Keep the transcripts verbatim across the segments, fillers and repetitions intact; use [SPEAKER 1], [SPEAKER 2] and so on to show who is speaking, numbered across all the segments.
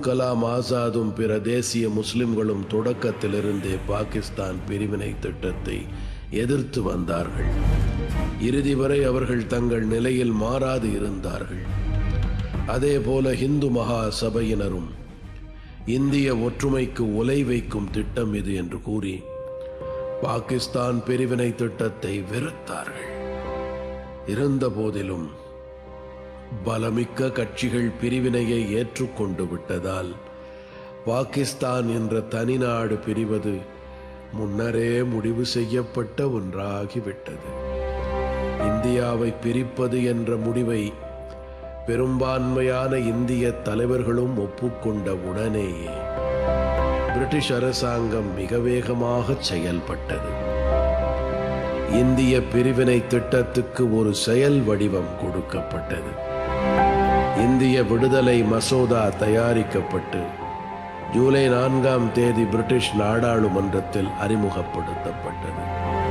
[SPEAKER 1] கலாம் ஆசாதும் பிற தேசிய முஸ்லிம்களும் தொடக்கத்திலிருந்தே பாகிஸ்தான் பிரிவினை திட்டத்தை எதிர்த்து வந்தார்கள். இறுதி வரை அவர்கள் தங்கள் நிலையில் மாறாது இருந்தார்கள். அதே போல இந்து மகா சபையினரும் இந்திய ஒற்றுமைக்கு உலை வைக்கும் திட்டம் இது என்று கூறி பாகிஸ்தான் பிரிவினை திட்டத்தை வெறுத்தார்கள். இருந்த போதிலும் பலமிக்க கட்சிகள் பிரிவினையை ஏற்றுக்கொண்டு விட்டதால் பாகிஸ்தான் என்ற தனிநாடு பிரிவது முன்னரே முடிவு செய்யப்பட்ட ஒன்றாகிவிட்டது. இந்தியாவை பிரிப்பது என்ற முடிவை பெரும்பான்மையான இந்திய தலைவர்களும் ஒப்புக்கொண்ட உடனேயே பிரிட்டிஷ் அரசாங்கம் மிக வேகமாக செயல்பட்டது. இந்திய பிரிவினை திட்டத்துக்கு ஒரு செயல் வடிவம் கொடுக்கப்பட்டது. இந்திய விடுதலை மசோதா தயாரிக்கப்பட்டு ஜூலை நான்காம் தேதி பிரிட்டிஷ் நாடாளுமன்றத்தில் அறிமுகப்படுத்தப்பட்டது.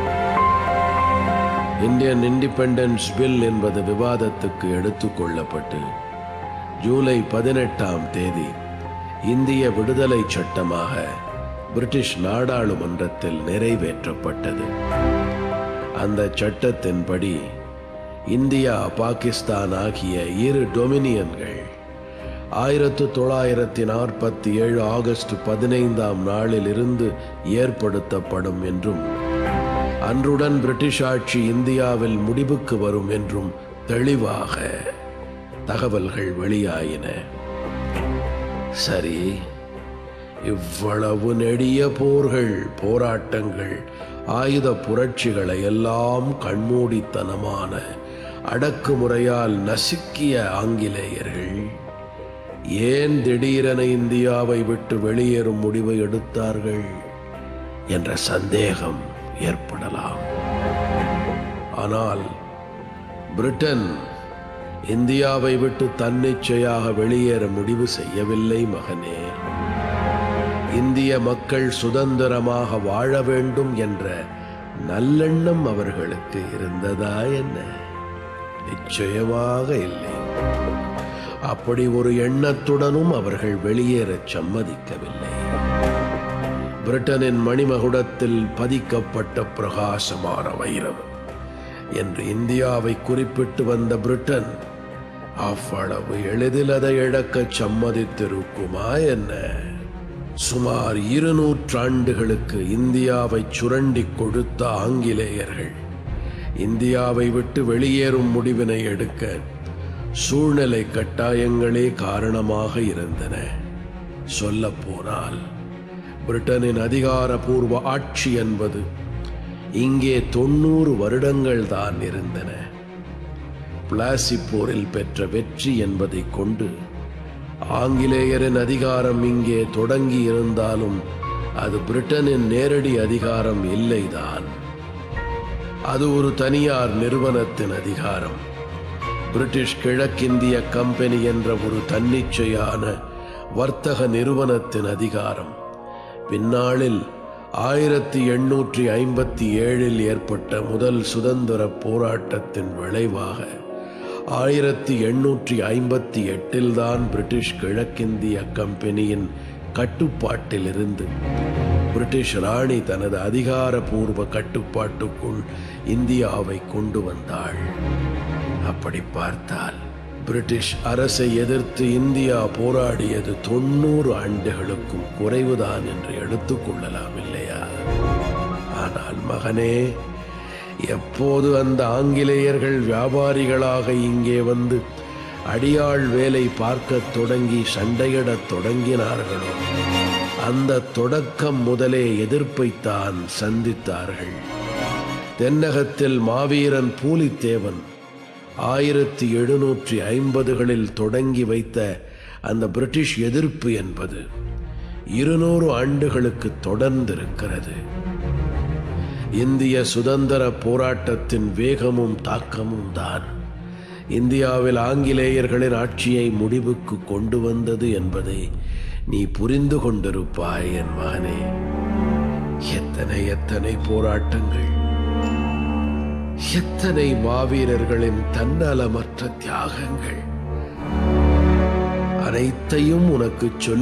[SPEAKER 1] இந்தியன் இண்டிபெண்டன்ஸ் பில் என்பது விவாதத்துக்கு எடுத்துக்கொள்ளப்பட்டு ஜூலை பதினெட்டாம் தேதி இந்திய விடுதலை சட்டமாக பிரிட்டிஷ் நாடாளுமன்றத்தில் நிறைவேற்றப்பட்டது. அந்த சட்டத்தின்படி இந்தியா பாகிஸ்தான் ஆகிய இரு டொமினியன்கள் ஆயிரத்து தொள்ளாயிரத்தி நாற்பத்தி ஏழு ஆகஸ்ட் பதினைந்தாம் நாளில் இருந்து ஏற்படுத்தப்படும் என்றும் அன்றுடன் பிரிட்டிஷ் ஆட்சி இந்தியாவில் முடிவுக்கு வரும் என்றும் தெளிவாக தகவல்கள் வெளியாயின. சரி, இவ்வளவு நெடிய போர்கள், போராட்டங்கள், ஆயுத புரட்சிகளை எல்லாம் கண்மூடித்தனமான அடக்குமுறையால் நசுக்கிய ஆங்கிலேயர்கள் ஏன் திடீரென இந்தியாவை விட்டு வெளியேறும் முடிவை எடுத்தார்கள் என்ற சந்தேகம் ஏற்படலாம். ஆனால் பிரிட்டன் இந்தியாவை விட்டு தன்னிச்சையாக வெளியேற முடிவு செய்யவில்லை மகனே. இந்திய மக்கள் சுதந்திரமாக வாழ வேண்டும் என்ற நல்லெண்ணம் அவர்களுக்கு இருந்ததா என்ன? நிச்சயமாக இல்லை. அப்படி ஒரு எண்ணத்துடனும் அவர்கள் வெளியேற சம்மதிக்கவில்லை. பிரிட்டனின் மணிமகுடத்தில் பதிக்கப்பட்ட பிரகாசமான வைரம் என்று இந்தியாவை குறிப்பிட்டு வந்த பிரிட்டன் அவ்வளவு எளிதில் அதை இழக்க சம்மதித்திருக்குமா என்ன? சுமார் இருநூற்றாண்டுகளுக்கு இந்தியாவை சுரண்டி கொடுத்த ஆங்கிலேயர்கள் இந்தியாவை விட்டு வெளியேறும் முடிவினை எடுக்க சூழ்நிலை கட்டாயங்களே காரணமாக இருந்தன. சொல்ல போனால் பிரிட்டனின் அதிகாரபூர்வ ஆட்சி என்பது இங்கே தொண்ணூறு வருடங்கள் தான் இருந்தன. பிளாசி போரில் பெற்ற வெற்றி என்பதை கொண்டு ஆங்கிலேயரின் அதிகாரம் இங்கே தொடங்கி இருந்தாலும் அது பிரிட்டனின் நேரடி அதிகாரம் இல்லைதான். அது ஒரு தனியார் நிறுவனத்தின் அதிகாரம். பிரிட்டிஷ் கிழக்கிந்திய கம்பெனி என்ற ஒரு தன்னிச்சையான வர்த்தக நிறுவனத்தின் அதிகாரம். பின்னாளில் ஆயிரத்தி எண்ணூற்றி ஐம்பத்தி ஏழில் ஏற்பட்ட முதல் சுதந்திர போராட்டத்தின் விளைவாக ஆயிரத்தி எண்ணூற்றி ஐம்பத்தி எட்டில் தான் பிரிட்டிஷ் கிழக்கிந்திய கம்பெனியின் கட்டுப்பாட்டில் இருந்து பிரிட்டிஷ் ராணி தனது அதிகாரபூர்வ கட்டுப்பாட்டுக்குள் இந்தியாவை கொண்டு வந்தாள். அப்படி பார்த்தால் பிரிட்டிஷ் அரசை எதிர்த்து இந்தியா போராடியது தொண்ணூறு ஆண்டுகளுக்கும் குறைவுதான் என்று எடுத்துக்கொள்ளலாம் இல்லையா? ஆனால் மகனே, எப்போது அந்த ஆங்கிலேயர்கள் வியாபாரிகளாக இங்கே வந்து அடியாள் வேலை பார்க்க தொடங்கி சண்டையிடத் தொடங்கினார்களோ அந்த தொடக்கம் முதலே எதிர்ப்பைத்தான் சந்தித்தார்கள். தென்னகத்தில் மாவீரன் பூலித்தேவன் ஆயிரத்தி எழுநூற்றி ஐம்பதுகளில் தொடங்கி வைத்த அந்த பிரிட்டிஷ் எதிர்ப்பு என்பது இருநூறு ஆண்டுகளுக்கு தொடர்ந்திருக்கிறது. இந்திய சுதந்திர போராட்டத்தின் வேகமும் தாக்கமும் தான் இந்தியாவில் ஆங்கிலேயர்களின் ஆட்சியை முடிவுக்கு கொண்டு வந்தது என்பதை நீ புரிந்து கொண்டிருப்பாய் என் மகனே. எத்தனை எத்தனை போராட்டங்கள், எத்தனை மாவீரர்களின் தன்னலமற்ற தியாகங்கள், அனைத்தையும் உனக்கு சொல்ல